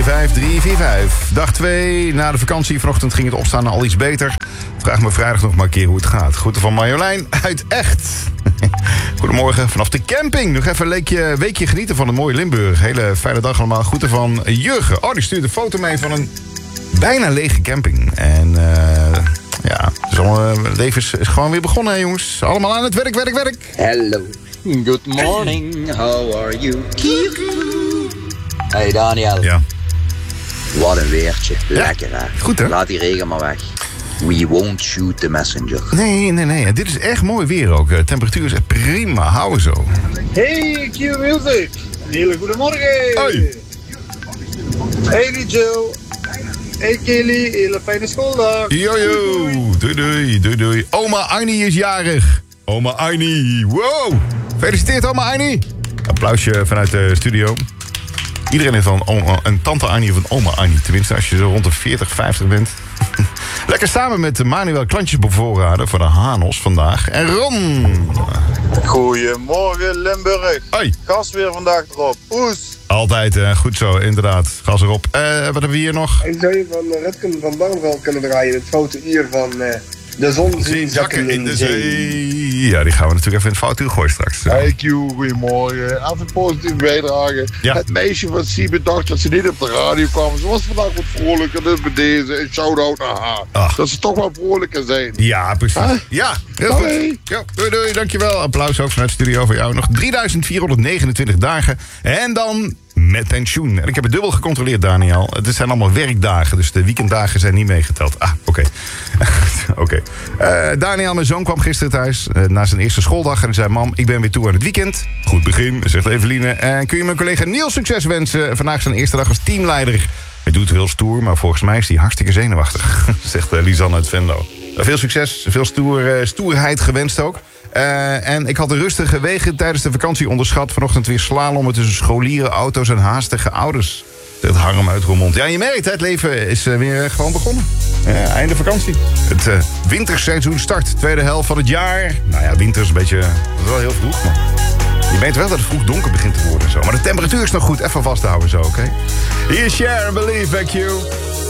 345. Dag 2 na de vakantie. Vanochtend ging het opstaan al iets beter. Vraag me vrijdag nog maar een keer hoe het gaat. Groeten van Marjolein uit Echt. Goedemorgen vanaf de camping. Nog even een weekje genieten van het mooie Limburg. Hele fijne dag allemaal. Groeten van Jurgen. Oh, die stuurde een foto mee van een bijna lege camping. En ja, dus het leven is gewoon weer begonnen, hè, jongens. Allemaal aan het werk. Hello. Good morning. How are you? Hey Daniel. Ja. Wat een weertje. Lekker hè. Goed hè? Laat die regen maar weg. We won't shoot the messenger. Nee. Dit is echt mooi weer ook. De temperatuur is echt prima. Houden zo. Hey Q Music. Een hele goede morgen. Hoi. Hey Joe. Hey Kelly. Hele fijne schooldag. Jojo. Doei. Oma Arnie is jarig. Oma Arnie. Wow. Gefeliciteerd oma Arnie. Applausje vanuit de studio. Iedereen heeft wel een tante Arnie of een oma Arnie. Tenminste, als je zo rond de 40, 50 bent. Lekker samen met Manuel klantjes bevoorraden voor de Hanos vandaag. En Ron. Goedemorgen Limburg. Hoi. Gas weer vandaag erop. Oes. Altijd goed zo, inderdaad. Gas erop. Wat hebben we hier nog? En zou je van Redken van Barneveld kunnen draaien? Het foute uur van de zon zien zakken in de zee. Ja, die gaan we natuurlijk even in het fout uur gooien straks. Hey Q, goedemorgen. Even positief bijdragen. Ja. Het meisje van Siebe dacht dat ze niet op de radio kwam. Ze was vandaag wat vrolijker, dus bij deze een shout-out naar haar. Ach. Dat ze toch wel vrolijker zijn. Ja, precies. Huh? Ja, heel Doei. goed. Ja, doei, dankjewel. Applaus ook vanuit de studio voor jou. Nog 3429 dagen. En dan met pensioen. En ik heb het dubbel gecontroleerd, Daniel. Het zijn allemaal werkdagen, dus de weekenddagen zijn niet meegeteld. Oké. Oké. Daniel, mijn zoon, kwam gisteren thuis na zijn eerste schooldag. En hij zei, mam, ik ben weer toe aan het weekend. Goed begin, zegt Eveline. En kun je mijn collega Niels succes wensen? Vandaag zijn eerste dag als teamleider. Hij doet heel stoer, maar volgens mij is hij hartstikke zenuwachtig. Zegt Lisanne uit Venlo. Veel succes, veel stoerheid gewenst ook. En ik had de rustige wegen tijdens de vakantie onderschat. Vanochtend weer slalommen tussen scholieren, auto's en haastige ouders. Het Harm uit Roermond. Ja, je merkt, het leven is weer gewoon begonnen. Einde vakantie. Het winterseizoen start. Tweede helft van het jaar. Nou ja, winter is een beetje... Dat is wel heel vroeg, maar... Je weet wel dat het vroeg donker begint te worden en zo. Maar de temperatuur is nog goed. Even vasthouden zo, oké? Hier is Share and Believe, thank you.